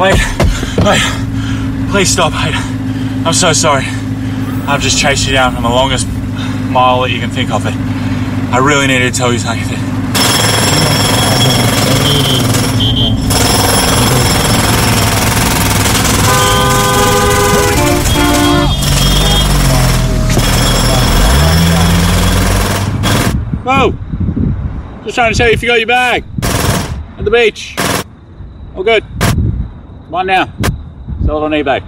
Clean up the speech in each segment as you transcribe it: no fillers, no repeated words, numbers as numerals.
Wait. Please stop. I'm so sorry. I've just chased you down from the longest mile that you can think of it. I really needed to tell you something. Whoa! Just trying to tell you if you got your bag at the beach. All good. Come on now. Sell it on eBay.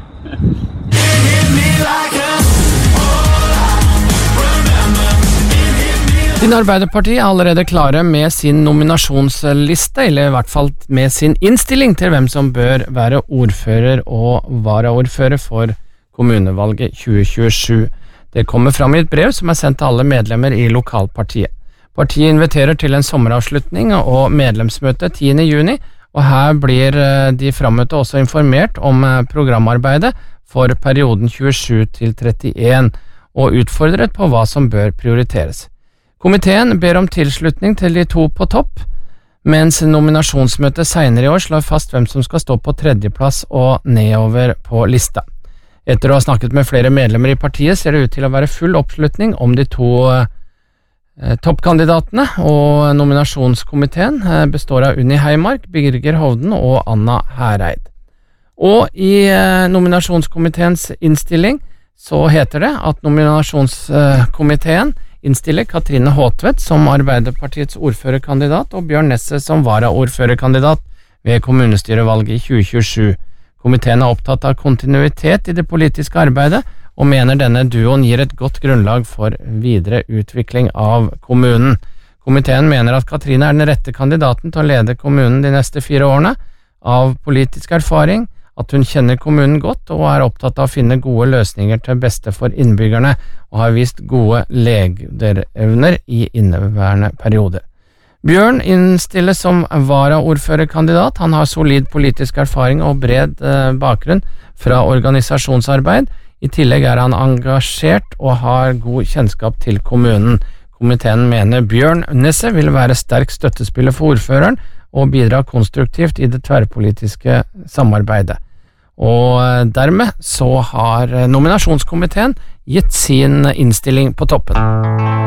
Din Arbeiderparti er allerede klare med sin nominasjonsliste, eller i hvert fall med sin innstilling til hvem som bør være ordfører og varaordfører for kommunevalget 2027. Det kommer fram i et brev som er sendt til alle medlemmer i lokalpartiet. Partiet inviterer til en sommeravslutning og medlemsmøte 10. juni, og her blir de frammøtte også informert om programarbeidet for perioden 27 til 31, og utfordret på hva som bør prioriteres. Komiteen ber om tilslutning til de to på topp, mens nominasjonsmøtet senere i år slår fast hvem som skal stå på tredjeplass og nedover på lista. Etter å ha snakket med flere medlemmer i partiet ser det ut til å være full oppslutning om de to toppkandidatene, og nominasjonskomiteen består av Unni Heimark, Birger Hovden og Anna Hereid. Og i nominasjonskomiteens innstilling så heter det at nominasjonskomiteen innstiller Katrine Håtvedt som Arbeiderpartiets ordførerkandidat og Bjørn Nesse som varaordførerkandidat ved kommunestyrevalget i 2027. Komiteen er opptatt av kontinuitet i det politiske arbeidet, og mener denne duoen gir et godt grunnlag for videre utvikling av kommunen. Komiteen mener at Katrine er den rette kandidaten til å lede kommunen de neste 4 årene, av politisk erfaring, at hun kjenner kommunen godt og er opptatt av å finne gode løsninger til beste for innbyggerne, og har vist gode lederevner i inneværende periode. Bjørn innstilles som varaordførerkandidat. Han har solid politisk erfaring og bred bakgrunn fra organisasjonsarbeid. I tillegg er han engasjert og har god kjennskap til kommunen. Komiteen mener Bjørn Nesse vil være sterk støttespiller for ordføreren og bidra konstruktivt i det tverrpolitiske samarbeidet. Og dermed så har nominasjonskomiteen gitt sin innstilling på toppen.